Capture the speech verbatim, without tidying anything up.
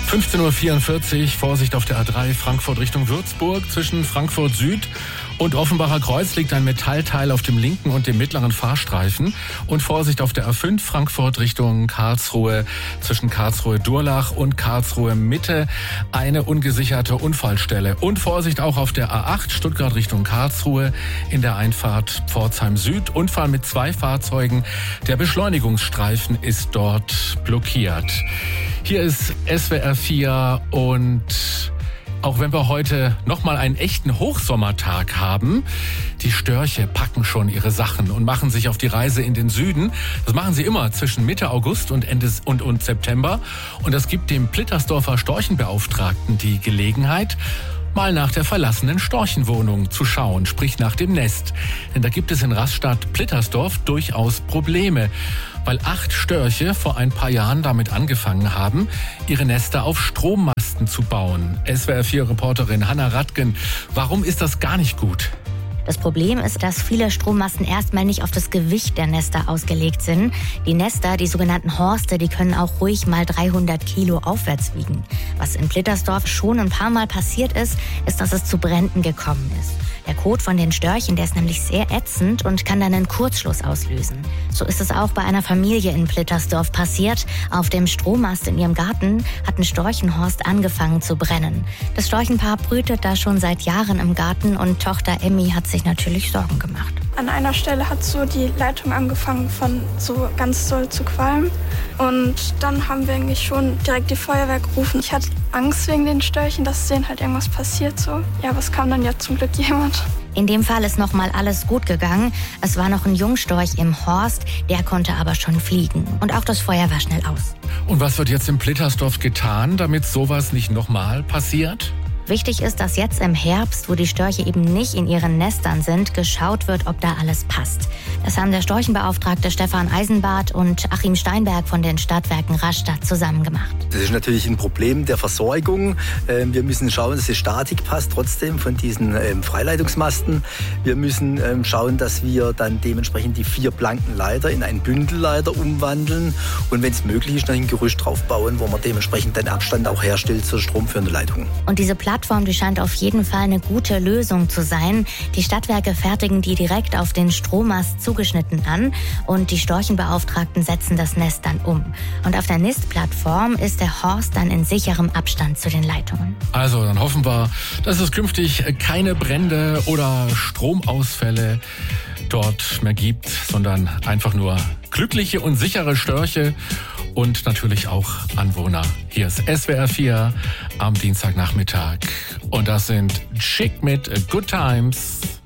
fünfzehn Uhr vierundvierzig, Vorsicht auf der A drei Frankfurt Richtung Würzburg. Zwischen Frankfurt Süd und Offenbacher Kreuz liegt ein Metallteil auf dem linken und dem mittleren Fahrstreifen. Und Vorsicht auf der A fünf Frankfurt Richtung Karlsruhe. Zwischen Karlsruhe-Durlach und Karlsruhe-Mitte eine ungesicherte Unfallstelle. Und Vorsicht auch auf der A acht Stuttgart Richtung Karlsruhe in der Einfahrt Pforzheim Süd. Unfall mit zwei Fahrzeugen. Der Beschleunigungsstreifen ist dort blockiert. Hier ist S W R vier und auch wenn wir heute nochmal einen echten Hochsommertag haben, die Störche packen schon ihre Sachen und machen sich auf die Reise in den Süden. Das machen sie immer zwischen Mitte August und Ende und, und September. Und das gibt dem Plittersdorfer Storchenbeauftragten die Gelegenheit, mal nach der verlassenen Storchenwohnung zu schauen, sprich nach dem Nest. Denn da gibt es in Rastatt-Plittersdorf durchaus Probleme, weil acht Störche vor ein paar Jahren damit angefangen haben, ihre Nester auf Strommasten zu bauen. S W R vier Reporterin Hanna Radgen, warum ist das gar nicht gut? Das Problem ist, dass viele Strommasten erstmal nicht auf das Gewicht der Nester ausgelegt sind. Die Nester, die sogenannten Horste, die können auch ruhig mal dreihundert Kilo aufwärts wiegen. Was in Plittersdorf schon ein paar Mal passiert ist, ist, dass es zu Bränden gekommen ist. Der Kot von den Störchen, der ist nämlich sehr ätzend und kann dann einen Kurzschluss auslösen. So ist es auch bei einer Familie in Plittersdorf passiert. Auf dem Strommast in ihrem Garten hat ein Storchenhorst angefangen zu brennen. Das Storchenpaar brütet da schon seit Jahren im Garten und Tochter Emmy hat sich natürlich Sorgen gemacht. An einer Stelle hat so die Leitung angefangen von so ganz doll zu qualmen. Und dann haben wir eigentlich schon direkt die Feuerwehr gerufen. Ich hatte Angst wegen den Störchen, dass denen halt irgendwas passiert so. Ja, aber es kam dann ja zum Glück jemand. In dem Fall ist nochmal alles gut gegangen. Es war noch ein Jungstorch im Horst, der konnte aber schon fliegen. Und auch das Feuer war schnell aus. Und was wird jetzt in Plittersdorf getan, damit sowas nicht nochmal passiert? Wichtig ist, dass jetzt im Herbst, wo die Störche eben nicht in ihren Nestern sind, geschaut wird, ob da alles passt. Das haben der Storchenbeauftragte Stefan Eisenbart und Achim Steinberg von den Stadtwerken Rastatt zusammen gemacht. Das ist natürlich ein Problem der Versorgung. Wir müssen schauen, dass die Statik passt trotzdem von diesen Freileitungsmasten. Wir müssen schauen, dass wir dann dementsprechend die vier blanken Leiter in einen Bündelleiter umwandeln und wenn es möglich ist, noch ein Gerüst draufbauen, wo man dementsprechend den Abstand auch herstellt zur stromführenden Leitung. Und diese Plattform, die scheint auf jeden Fall eine gute Lösung zu sein. Die Stadtwerke fertigen die direkt auf den Strommast zugeschnitten an und die Storchenbeauftragten setzen das Nest dann um. Und auf der Nistplattform ist der Horst dann in sicherem Abstand zu den Leitungen. Also dann hoffen wir, dass es künftig keine Brände oder Stromausfälle dort mehr gibt, sondern einfach nur glückliche und sichere Störche und natürlich auch Anwohner. Hier ist S W R vier am Dienstagnachmittag und das sind Chick mit Good Times.